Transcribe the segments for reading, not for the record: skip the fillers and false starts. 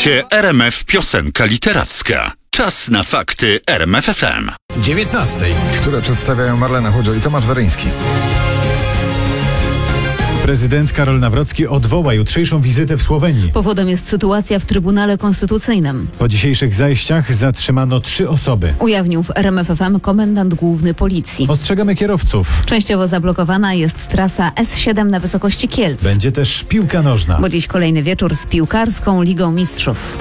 Słuchacie RMF Piosenka Literacka. Czas na fakty RMF FM. 19, które przedstawiają Marlena Chudzio i Tomasz Weryński. Prezydent Karol Nawrocki odwoła jutrzejszą wizytę w Słowenii. Powodem jest sytuacja w Trybunale Konstytucyjnym. Po dzisiejszych zajściach zatrzymano 3 osoby. Ujawnił w RMF FM komendant główny policji. Ostrzegamy kierowców. Częściowo zablokowana jest trasa S7 na wysokości Kielc. Będzie też piłka nożna. Bo dziś kolejny wieczór z piłkarską Ligą Mistrzów.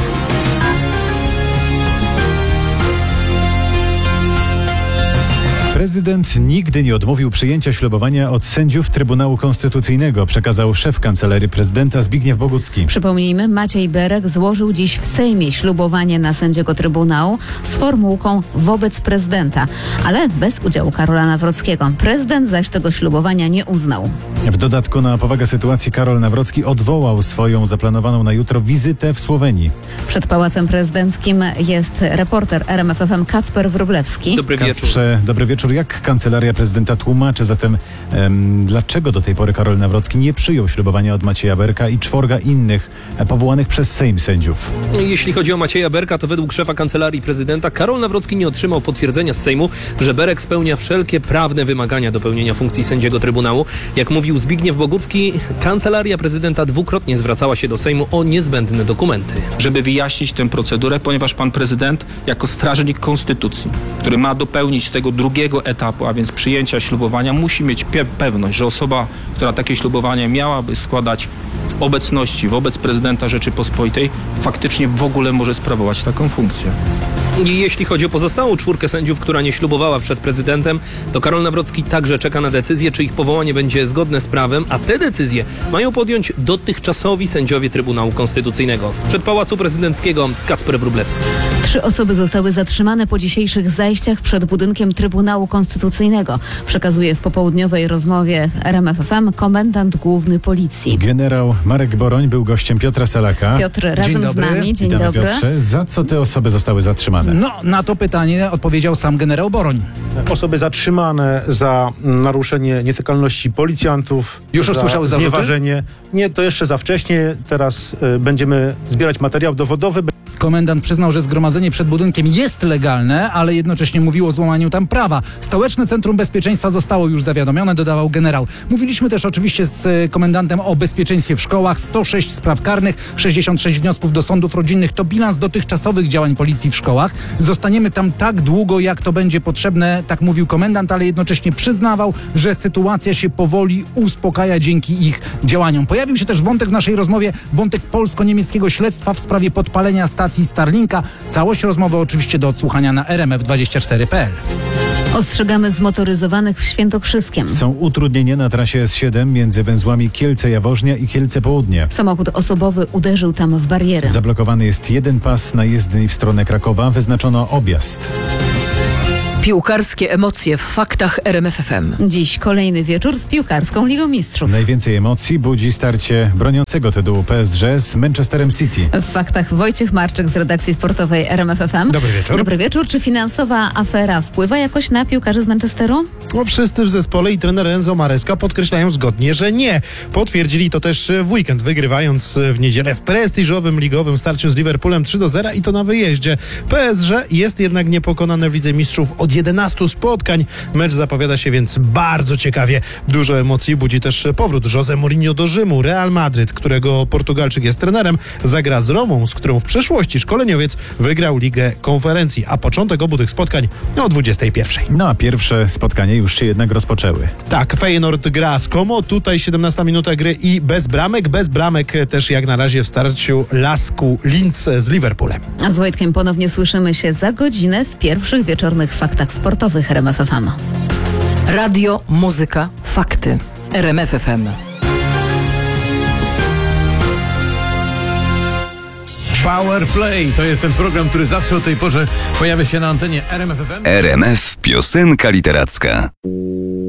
Prezydent nigdy nie odmówił przyjęcia ślubowania od sędziów Trybunału Konstytucyjnego, przekazał szef Kancelarii Prezydenta Zbigniew Bogucki. Przypomnijmy, Maciej Berek złożył dziś w Sejmie ślubowanie na sędziego Trybunału z formułką wobec prezydenta, ale bez udziału Karola Nawrockiego. Prezydent zaś tego ślubowania nie uznał. W dodatku na powagę sytuacji Karol Nawrocki odwołał swoją zaplanowaną na jutro wizytę w Słowenii. Przed Pałacem Prezydenckim jest reporter RMF FM Kacper Wróblewski. Dobry wieczór. Kacprze, dobry wieczór. Jak Kancelaria Prezydenta tłumaczy zatem, dlaczego do tej pory Karol Nawrocki nie przyjął ślubowania od Macieja Berka i 4 innych powołanych przez Sejm sędziów? Jeśli chodzi o Macieja Berka, to według szefa Kancelarii Prezydenta Karol Nawrocki nie otrzymał potwierdzenia z Sejmu, że Berek spełnia wszelkie prawne wymagania do pełnienia funkcji sędziego Trybunału. Jak mówił Zbigniew Bogucki, Kancelaria Prezydenta dwukrotnie zwracała się do Sejmu o niezbędne dokumenty. Żeby wyjaśnić tę procedurę, ponieważ pan prezydent jako strażnik konstytucji, który ma dopełnić tego drugiego etapu, a więc przyjęcia ślubowania, musi mieć pewność, że osoba, która takie ślubowanie miałaby składać w obecności wobec prezydenta Rzeczypospolitej, faktycznie w ogóle może sprawować taką funkcję. I jeśli chodzi o pozostałą 4 sędziów, która nie ślubowała przed prezydentem, to Karol Nawrocki także czeka na decyzję, czy ich powołanie będzie zgodne z prawem, a te decyzje mają podjąć dotychczasowi sędziowie Trybunału Konstytucyjnego. Sprzed Pałacu Prezydenckiego Kacper Wróblewski. 3 osoby zostały zatrzymane po dzisiejszych zajściach przed budynkiem Trybunału Konstytucyjnego. Przekazuje w popołudniowej rozmowie w RMF FM komendant główny policji. Generał Marek Boroń był gościem Piotra Salaka. Piotr razem z nami. Dzień Witamy, dobry. Piotrze. Za co te osoby zostały zatrzymane? No, na to pytanie odpowiedział sam generał Boroń. Osoby zatrzymane za naruszenie nietykalności policjantów. Już za usłyszały zarzuty? znieważenie. Nie, to jeszcze za wcześnie. Teraz będziemy zbierać materiał dowodowy. Komendant przyznał, że zgromadzenie przed budynkiem jest legalne, ale jednocześnie mówił o złamaniu tam prawa. Stołeczne Centrum Bezpieczeństwa zostało już zawiadomione, dodawał generał. Mówiliśmy też oczywiście z komendantem o bezpieczeństwie w szkołach. 106 spraw karnych, 66 wniosków do sądów rodzinnych. To bilans dotychczasowych działań policji w szkołach. Zostaniemy tam tak długo, jak to będzie potrzebne, tak mówił komendant, ale jednocześnie przyznawał, że sytuacja się powoli uspokaja dzięki ich działaniom. Pojawił się też wątek w naszej rozmowie, wątek polsko-niemieckiego śledztwa w sprawie podpalenia stacji Starlinka. Całość rozmowy oczywiście do odsłuchania na rmf24.pl. Ostrzegamy zmotoryzowanych w Świętokrzyskiem. Są utrudnienia na trasie S7 między węzłami Kielce-Jaworznia i Kielce-Południe. Samochód osobowy uderzył tam w barierę. Zablokowany jest jeden pas na jezdni w stronę Krakowa. Wyznaczono objazd. Piłkarskie emocje w faktach RMF FM. Dziś kolejny wieczór z piłkarską Ligą Mistrzów. Najwięcej emocji budzi starcie broniącego tytułu PSG z Manchesterem City. W faktach Wojciech Marczyk z redakcji sportowej RMF FM. Dobry wieczór. Dobry wieczór. Czy finansowa afera wpływa jakoś na piłkarzy z Manchesteru? No, wszyscy w zespole i trener Enzo Maresca podkreślają zgodnie, że nie. Potwierdzili to też w weekend, wygrywając w niedzielę w prestiżowym ligowym starciu z Liverpoolem 3-0 i to na wyjeździe. PSG jest jednak niepokonane w Lidze Mistrzów od 11 spotkań. Mecz zapowiada się więc bardzo ciekawie. Dużo emocji budzi też powrót Jose Mourinho do Rzymu. Real Madryt, którego Portugalczyk jest trenerem, zagra z Romą, z którą w przeszłości szkoleniowiec wygrał Ligę Konferencji, a początek obu tych spotkań o 21. No a pierwsze spotkania już się jednak rozpoczęły. Tak, Feyenoord gra z Como, tutaj 17 minuta gry i bez bramek też jak na razie w starciu Lasku Linz z Liverpoolem. A z Wojtkiem ponownie słyszymy się za godzinę w pierwszych wieczornych faktach sportowych RMF FM. Radio, muzyka, fakty. RMF FM. Power Play to jest ten program, który zawsze o tej porze pojawia się na antenie RMF FM. RMF Piosenka Literacka.